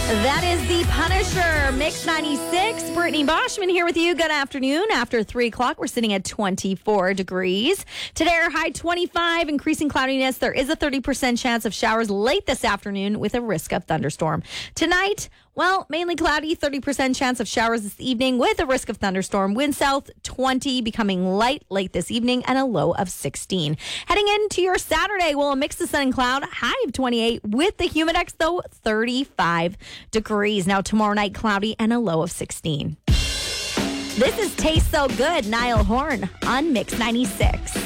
That is The Punisher, Mix 96. Brittany Boschman here with you. Good afternoon. After 3 o'clock, we're sitting at 24 degrees. Today, our high 25, increasing cloudiness. There is a 30% chance of showers late this afternoon with a risk of thunderstorm. Tonight, well, mainly cloudy, 30% chance of showers this evening with a risk of thunderstorm. Wind south 20, becoming light late this evening, and a low of 16. Heading into your Saturday, well, a mix of sun and cloud, high of 28, with the humidex, though, 35 degrees. Now, tomorrow night, cloudy and a low of 16. This is Taste So Good, Niall Horn on Mix 96.